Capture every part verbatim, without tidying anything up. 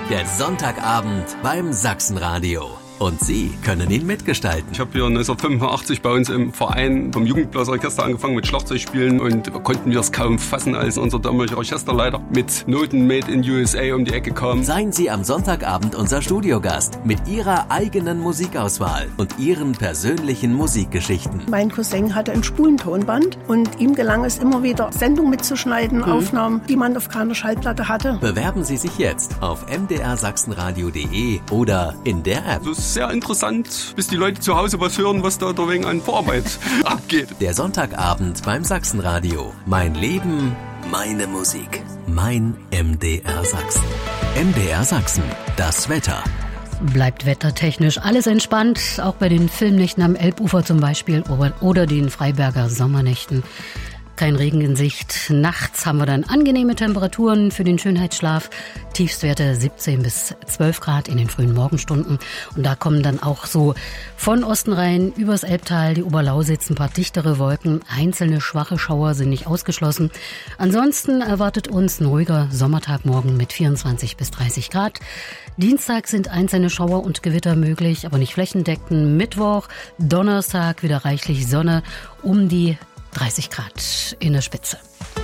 Jetzt Sonntagabend beim Sachsenradio. Und Sie können ihn mitgestalten. Ich habe hier neunzehnhundertfünfundachtzig bei uns im Verein vom Jugendblasorchester angefangen mit Schlagzeugspielen und konnten wir es kaum fassen, als unser damaliger Orchesterleiter mit Noten Made in U S A um die Ecke kam. Seien Sie am Sonntagabend unser Studiogast mit Ihrer eigenen Musikauswahl und Ihren persönlichen Musikgeschichten. Mein Cousin hatte ein Spulentonband und ihm gelang es immer wieder, Sendungen mitzuschneiden, mhm. Aufnahmen, die man auf keiner Schallplatte hatte. Bewerben Sie sich jetzt auf m d r sachsenradio punkt d e oder in der App. Das ist sehr interessant, bis die Leute zu Hause was hören, was da der wegen an Vorarbeit abgeht. Der Sonntagabend beim Sachsenradio. Mein Leben, meine Musik. Mein M D R Sachsen. M D R Sachsen. Das Wetter. Bleibt wettertechnisch alles entspannt, auch bei den Filmnächten am Elbufer zum Beispiel oder den Freiberger Sommernächten. Kein Regen in Sicht. Nachts haben wir dann angenehme Temperaturen für den Schönheitsschlaf. Tiefstwerte siebzehn bis zwölf Grad in den frühen Morgenstunden. Und da kommen dann auch so von Osten rein, übers Elbtal, die Oberlausitz, ein paar dichtere Wolken. Einzelne schwache Schauer sind nicht ausgeschlossen. Ansonsten erwartet uns ein ruhiger Sommertag morgen mit vierundzwanzig bis dreißig Grad. Dienstag sind einzelne Schauer und Gewitter möglich, aber nicht flächendeckend. Mittwoch, Donnerstag wieder reichlich Sonne um die dreißig Grad in der Spitze.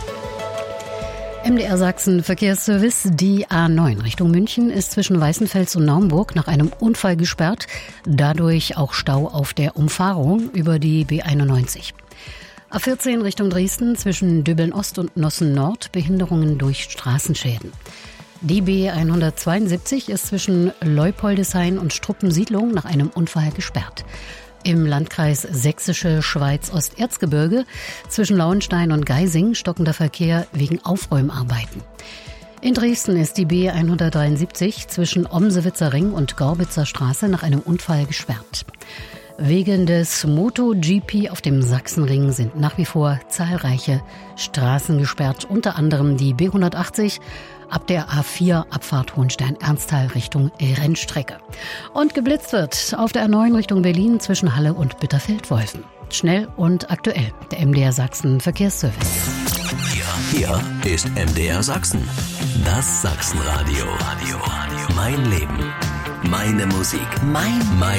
M D R Sachsen Verkehrsservice. Die A neun Richtung München ist zwischen Weißenfels und Naumburg nach einem Unfall gesperrt. Dadurch auch Stau auf der Umfahrung über die B einundneunzig. A vierzehn Richtung Dresden zwischen Döbeln Ost und Nossen Nord. Behinderungen durch Straßenschäden. Die B hundertzweiundsiebzig ist zwischen Leupoldeshain und Struppensiedlung nach einem Unfall gesperrt. Im Landkreis Sächsische Schweiz-Osterzgebirge zwischen Lauenstein und Geising stockender Verkehr wegen Aufräumarbeiten. In Dresden ist die B hundertdreiundsiebzig zwischen Omsewitzer Ring und Gorbitzer Straße nach einem Unfall gesperrt. Wegen des MotoGP auf dem Sachsenring sind nach wie vor zahlreiche Straßen gesperrt, unter anderem die B hundertachtzig ab der A vier Abfahrt Hohenstein-Ernsthal Richtung Rennstrecke. Und geblitzt wird auf der A neun Richtung Berlin zwischen Halle und Bitterfeld-Wolfen. Schnell und aktuell, der M D R Sachsen Verkehrsservice. Hier, hier ist M D R Sachsen. Das Sachsenradio. Mein Leben, meine Musik, mein, mein